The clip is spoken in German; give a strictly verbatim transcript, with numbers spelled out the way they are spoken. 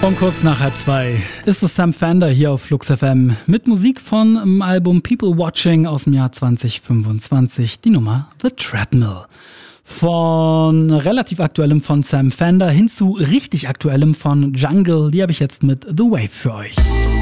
Und kurz nach halb zwei ist es Sam Fender hier auf Flux F M mit Musik von dem Album People Watching aus dem Jahr zwanzig fünfundzwanzig, die Nummer The Treadmill. Von relativ aktuellem von Sam Fender hin zu richtig aktuellem von Jungle, die habe ich jetzt mit The Wave für euch.